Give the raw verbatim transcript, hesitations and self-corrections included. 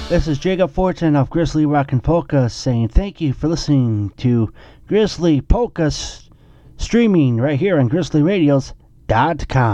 This is Jacob Fortune of Grizzly Rock and Polka saying thank you for listening to Grizzly Polka s- streaming right here on grizzly radios dot com.